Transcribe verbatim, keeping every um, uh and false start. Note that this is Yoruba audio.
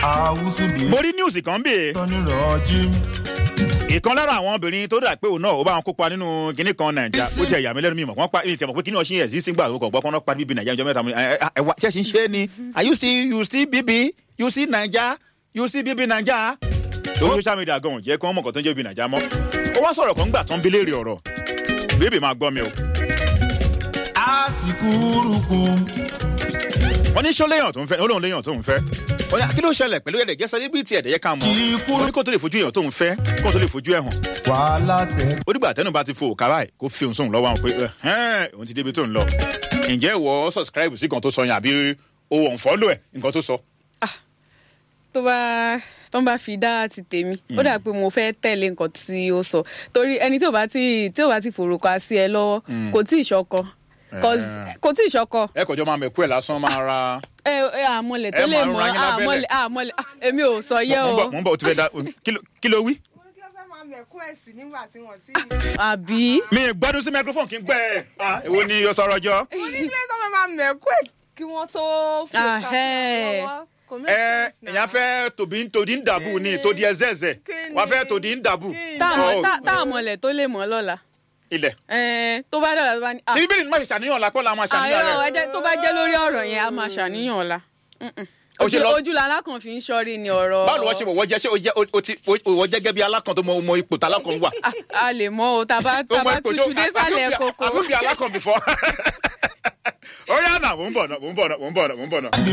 mo rí news kan bẹ́ẹ̀ ìkan lára àwọn obìnrin tó dà pé òun náà ó bá wọn kópa nínú kinní kan nàìjíríà ó ti ẹ̀yà mi lẹ́nu mi mọ̀ wọ́n pa ìtẹ̀ mọ̀ pé kinní ọ̀sìn ẹ̀sìn sígbà tó kọ̀ gbọ́ kọ́nà parí bíbí nàìjíríà ìjọ mẹ́ta ẹ̀wà ṣẹ́ẹ̀ṣì ń ṣe é ni are you see you see bíbí you see naija you see bíbí naija lórí social media gan jẹ́ kí wọ́n mọ̀ kọ́ tó ń jẹ́ bíbí naija mọ́ ó wá sọ̀rọ̀ kan gbà tó ń bí léèrè ọ̀rọ̀ bíbí máa gbọ́ mi o. wọ́n ní ṣó léèyàn tó ń fẹ́ ó lóun léèyàn tó ń fẹ́ kí ló ṣẹlẹ̀ pẹ̀lú ẹ̀dẹ̀ jẹ́ celebrity ẹ̀dẹ̀ yẹ ká mọ̀ ó ní kó tó lè fojú èèyàn tó ń fẹ́ kó tó lè fojú ẹ̀ hàn. ó dìgbà tẹ́nu bá ti fo òkà báyìí kó fi òun sóhun lọ́wọ́ àwọn pé òun ti débi tó ń lọ. ǹjẹ́ ìwọ subscribe sí kan tó sọ yẹn àbí o unfollow ẹ̀ nǹkan tó sọ. tó bá tó bá fi dá ti tèmi ó dà pé mo fẹ́ tẹ̀lé nǹkan tí ó sọ torí ẹni tí ò bá ti tí ò bá ti forúkọ sí ẹ lọ́wọ́ kò tí ì ṣọkọ kò tí ì ṣọkọ. ẹ kọjọ máa mẹkú ẹ lásán máa ra. ẹ ẹ àmọlẹ tó lè mọ àmọlẹ àmọlẹ èmi ò sọ yẹ o. mo ń bọ̀ o ti fẹ́ da kí ló wí. àbí. mi gbádùn sí microphone kí n gbẹ ẹ èwo ni o sọ̀rọ̀ jọ. onílé tó máa mẹ̀kú ẹ̀ kí wọ́n tó fún ká lọ́wọ́ ẹ ẹ̀yà fẹ́ tòbí tòdí ń dàbù ni tòdí ẹ zẹ́zẹ́ wà fẹ́ tòdí ń dàbù. tá àmọlẹ tó lè mọ lọ́la ilẹ̀. ẹ̀ẹ́n tó bá dọ̀la tó bá ní. tí bíbélì máa ṣàníyàn ọ̀la kọ́ la máa ṣàníyàn rẹ̀. àìrọ̀ ẹ̀jẹ̀ tó bá jẹ́ lórí ọ̀rọ̀ yẹn a máa ṣàníyàn ọ̀la. ojú la alákan fi ń ṣọ́rí ni ọ̀rọ̀. báwo wọ́n ṣe wọ̀ wọ́n jẹ́ ṣé o jẹ́ gẹ́gẹ́ bí alákan tó mọ ipò tá alákan wà. a lè mọ o tàbá tàbá tuntun dé sálẹ̀ koko. àkókò alákan before. ó yá náà mò ń bọ̀ náà mò ń bọ̀ náà mò ń bọ̀ náà mò ń bọ̀ náà.